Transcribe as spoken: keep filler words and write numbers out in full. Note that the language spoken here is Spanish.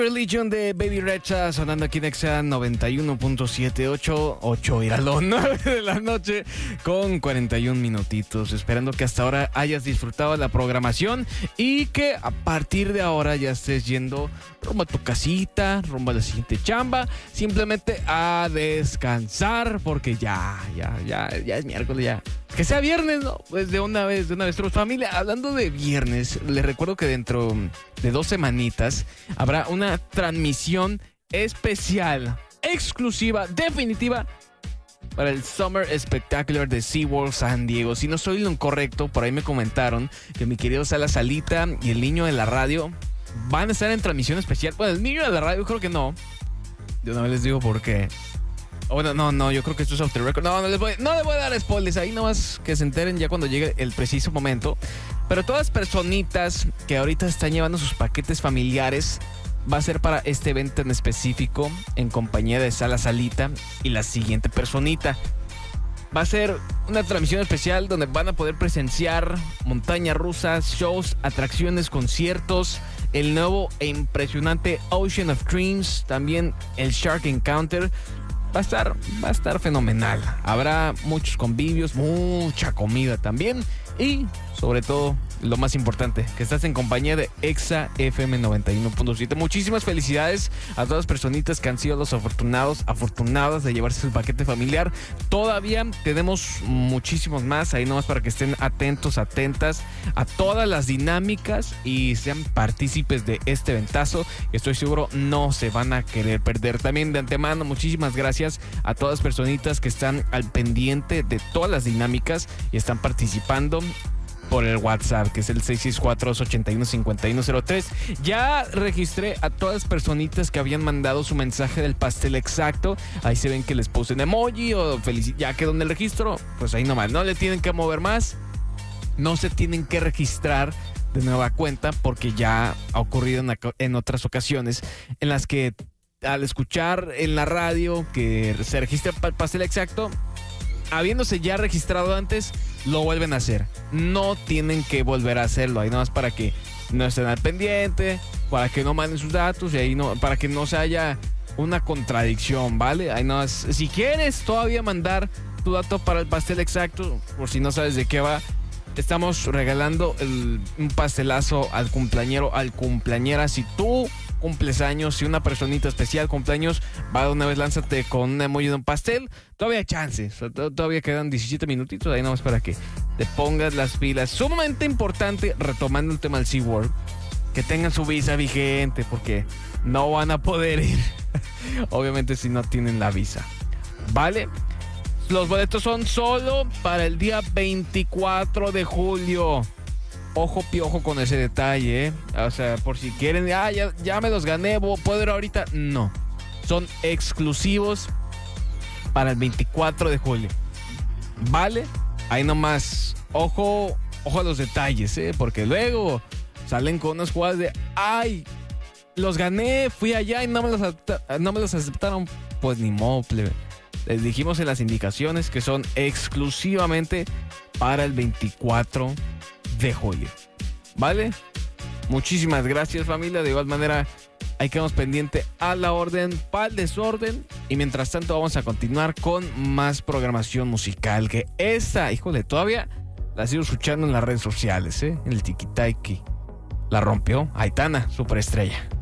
Religion de Baby Rexha sonando aquí en Exa noventa y uno punto siete, ocho, ocho, ir a las nueve de la noche con cuarenta y un minutitos. Esperando que hasta ahora hayas disfrutado de la programación y que a partir de ahora ya estés yendo rumbo a tu casita, rumbo a la siguiente chamba, simplemente a descansar porque ya, ya, ya, ya es miércoles ya. Que sea viernes, ¿no? Pues de una vez, de una vez. Pero familia, hablando de viernes, les recuerdo que dentro de dos semanitas habrá una transmisión especial, exclusiva, definitiva para el Summer Spectacular de SeaWorld San Diego. Si no soy lo incorrecto, por ahí me comentaron que mi querido Sala Salita y el niño de la radio van a estar en transmisión especial. Bueno, el niño de la radio creo que no. De una vez les digo por qué. Bueno, no, no, yo creo que esto es off the record. No, no les voy, no les voy a dar spoilers. Ahí nomás que se enteren ya cuando llegue el preciso momento. Pero todas las personitas que ahorita están llevando sus paquetes familiares, va a ser para este evento en específico, en compañía de Sala Salita y la siguiente personita. Va a ser una transmisión especial donde van a poder presenciar montañas rusas, shows, atracciones, conciertos, el nuevo e impresionante Ocean of Dreams, también el Shark Encounter. Va a estar, va a estar fenomenal. Habrá muchos convivios, mucha comida también. Y, sobre todo, lo más importante, que estás en compañía de Exa F M noventa y uno punto siete. Muchísimas felicidades a todas las personitas que han sido los afortunados, afortunadas de llevarse su paquete familiar. Todavía tenemos muchísimos más. Ahí nomás para que estén atentos, atentas a todas las dinámicas y sean partícipes de este eventazo. Estoy seguro no se van a querer perder. También de antemano, muchísimas gracias a todas las personitas que están al pendiente de todas las dinámicas y están participando por el WhatsApp, que es el seis seis cuatro, dos ocho uno, cinco uno cero tres. Ya registré a todas las personitas que habían mandado su mensaje del pastel exacto. Ahí se ven que les puse un emoji o felicidad. Ya quedó en el registro, pues ahí nomás. No le tienen que mover más. No se tienen que registrar de nueva cuenta porque ya ha ocurrido en, en otras ocasiones en las que al escuchar en la radio que se registra para el pastel exacto, habiéndose ya registrado antes, lo vuelven a hacer. No tienen que volver a hacerlo. Ahí nomás para que no estén al pendiente, para que no manden sus datos y ahí no, para que no se haya una contradicción, ¿vale? Ahí nomás, si quieres todavía mandar tu dato para el pastel exacto, por si no sabes de qué va, estamos regalando el, un pastelazo al cumpleañero, al cumpleañera. Si tú cumples años, si una personita especial cumpleaños, va de una vez, lánzate con un emoji de un pastel. Todavía hay chances, todavía quedan diecisiete minutitos, ahí nomás para que te pongas las pilas. Sumamente importante, retomando el tema del SeaWorld, que tengan su visa vigente, porque no van a poder ir, obviamente, si no tienen la visa, ¿vale? Los boletos son solo para el día veinticuatro de julio. Ojo piojo con ese detalle, ¿eh? O sea, por si quieren, ah, ya, ya me los gané, ¿puedo ir ahorita? No, son exclusivos para el veinticuatro de julio, ¿vale? Ahí nomás, ojo, ojo a los detalles, ¿eh? Porque luego salen con unas jugadas de, ay, los gané, fui allá y no me los, acepta- no me los aceptaron. Pues ni modo, plebe. Les dijimos en las indicaciones que son exclusivamente para el veinticuatro de julio, ¿vale? Muchísimas gracias, familia. De igual manera, ahí quedamos pendiente a la orden para el desorden. Y mientras tanto vamos a continuar con más programación musical, que esta, híjole, todavía la sigo escuchando en las redes sociales, ¿eh? En el Tiki-Taki la rompió Aitana, superestrella.